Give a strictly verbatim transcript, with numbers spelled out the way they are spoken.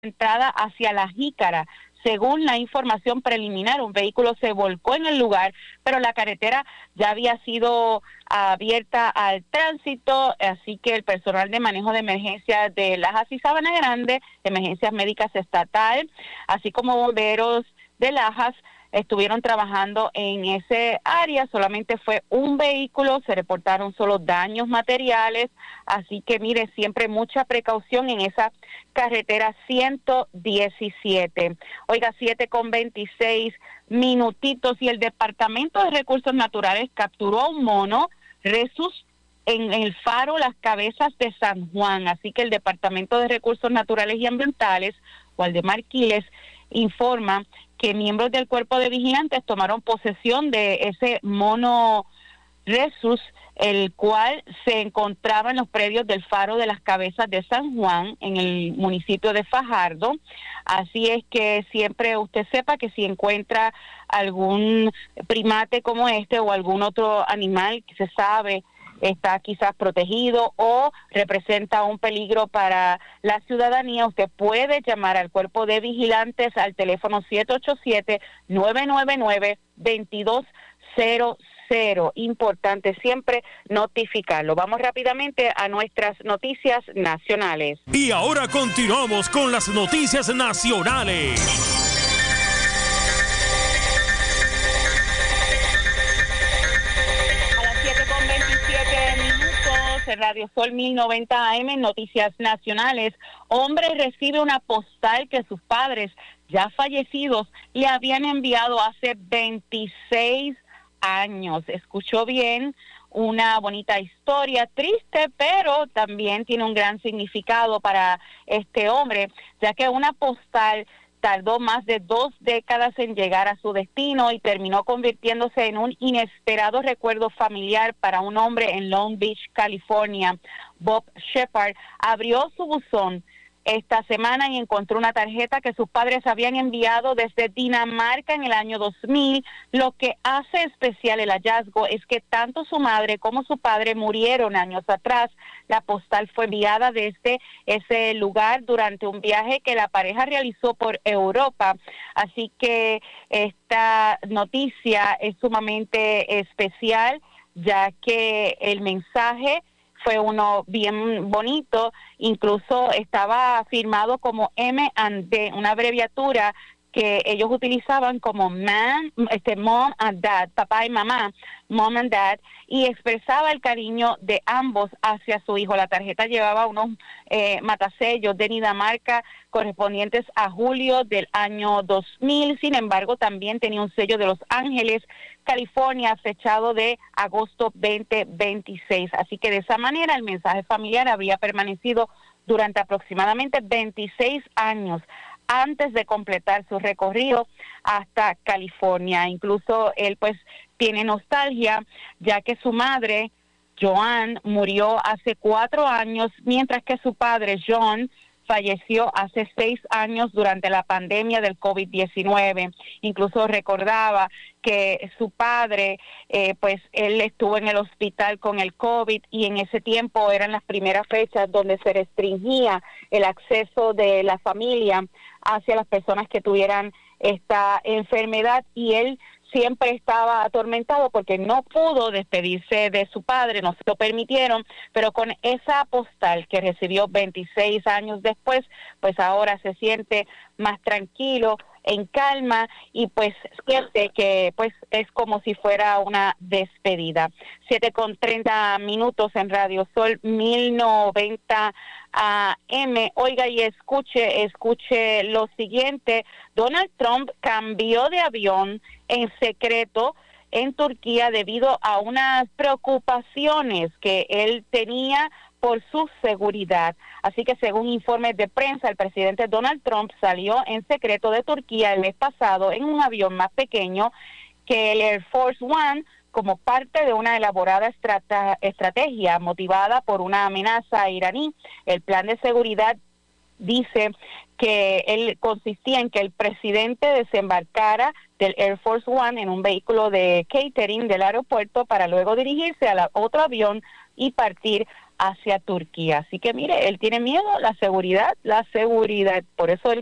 entrada hacia La Jícara. Según la información preliminar, un vehículo se volcó en el lugar, pero la carretera ya había sido abierta al tránsito, así que el personal de manejo de emergencias de Lajas y Sabana Grande, Emergencias Médicas Estatal, así como bomberos de Lajas, estuvieron trabajando en ese área. Solamente fue un vehículo, se reportaron solo daños materiales, así que mire, siempre mucha precaución en esa carretera ciento diecisiete. Oiga, siete con veintiséis minutitos, y el Departamento de Recursos Naturales capturó a un mono rhesus en el faro Las Cabezas de San Juan, así que el Departamento de Recursos Naturales y Ambientales, Waldemar Quiles, informa que miembros del cuerpo de vigilantes tomaron posesión de ese mono rhesus, el cual se encontraba en los predios del faro de Las Cabezas de San Juan, en el municipio de Fajardo. Así es que siempre usted sepa que si encuentra algún primate como este o algún otro animal que se sabe está quizás protegido o representa un peligro para la ciudadanía, usted puede llamar al cuerpo de vigilantes al teléfono siete ocho siete, nueve nueve nueve, dos dos cero cero. Importante siempre notificarlo. Vamos rápidamente a nuestras noticias nacionales. Y ahora continuamos con las noticias nacionales. En Radio Sol mil noventa A M, Noticias Nacionales. Hombre recibe una postal que sus padres, ya fallecidos, le habían enviado hace veintiséis años. Escuchó bien, una bonita historia, triste, pero también tiene un gran significado para este hombre, ya que una postal tardó más de dos décadas en llegar a su destino y terminó convirtiéndose en un inesperado recuerdo familiar para un hombre en Long Beach, California. Bob Shepard abrió su buzón esta semana y encontró una tarjeta que sus padres habían enviado desde Dinamarca en el año dos mil. Lo que hace especial el hallazgo es que tanto su madre como su padre murieron años atrás. La postal fue enviada desde ese lugar durante un viaje que la pareja realizó por Europa. Así que esta noticia es sumamente especial, ya que el mensaje fue uno bien bonito, incluso estaba firmado como M and D, una abreviatura que ellos utilizaban como man, este, mom and dad, papá y mamá, mom and dad, y expresaba el cariño de ambos hacia su hijo. La tarjeta llevaba unos eh, matasellos de Dinamarca correspondientes a julio del año dos mil, sin embargo también tenía un sello de Los Ángeles, California, fechado de agosto veinte veintiséis, así que de esa manera el mensaje familiar habría permanecido durante aproximadamente veintiséis años antes de completar su recorrido hasta California. Incluso él pues tiene nostalgia, ya que su madre, Joan, murió hace cuatro años, mientras que su padre, John, falleció hace seis años durante la pandemia del COVID diecinueve. Incluso recordaba que su padre, eh, pues él estuvo en el hospital con el COVID y en ese tiempo eran las primeras fechas donde se restringía el acceso de la familia hacia las personas que tuvieran esta enfermedad, y él siempre estaba atormentado porque no pudo despedirse de su padre, no se lo permitieron, pero con esa postal que recibió veintiséis años después, pues ahora se siente más tranquilo, en calma, y pues siente que pues es como si fuera una despedida. Siete con treinta minutos en Radio Sol mil noventa A M. Oiga y escuche, escuche lo siguiente. Donald Trump cambió de avión en secreto en Turquía debido a unas preocupaciones que él tenía por su seguridad. Así que según informes de prensa, el presidente Donald Trump salió en secreto de Turquía el mes pasado en un avión más pequeño que el Air Force One, como parte de una elaborada estrata- estrategia motivada por una amenaza iraní. El plan de seguridad dice que él consistía en que el presidente desembarcara del Air Force One en un vehículo de catering del aeropuerto para luego dirigirse a la, otro avión y partir hacia Turquía. Así que mire, él tiene miedo, la seguridad, la seguridad. Por eso él